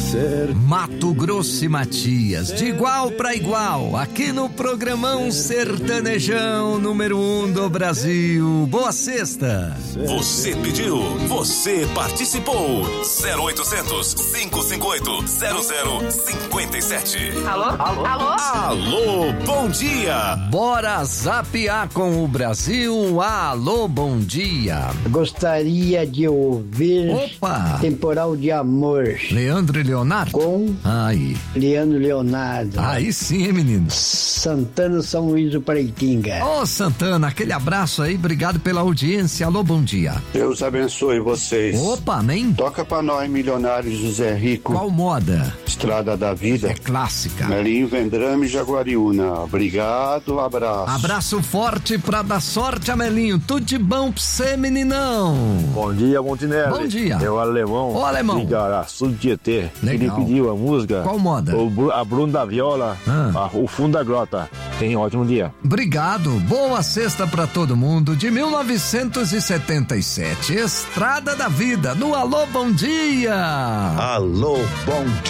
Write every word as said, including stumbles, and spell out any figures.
Mato Grosso e Matias, de igual pra igual, aqui no programão Sertanejão número um do Brasil. Boa sexta. Você pediu, você participou. zero oitocentos, cinco cinco oito, zero zero cinco sete. Alô? Alô? Alô? Alô, bom dia. Bora zapear com o Brasil. Alô, bom dia. Gostaria de ouvir Opa! Temporal de Amor Leandro e Leonardo? com Aí. Leandro Leonardo. Aí sim, menino. Santana, São Luís do Paraitinga. Ô, Santana, aquele abraço aí, obrigado pela audiência. Alô, bom dia. Deus abençoe vocês. Opa, amém? Toca pra nós, Milionários José Rico. Qual moda? Estrada da Vida. É clássica. Melinho, Vendrame, Jaguariúna. Obrigado, abraço. Abraço forte pra dar sorte, Amelinho. Tudo de bom pra você, meninão. Bom dia, Montenegro. Bom dia. É o Alemão. Ô, Alemão. De Igaraçu do Tietê. Legal. Ele pediu a música. Qual moda? O, Bru- a Bruno da Viola. Ah. a- o Fundo da Grota. Tenha um ótimo dia. Obrigado. Boa sexta pra todo mundo. De mil novecentos e setenta e sete. Estrada da Vida. No Alô, bom dia. Alô, bom dia.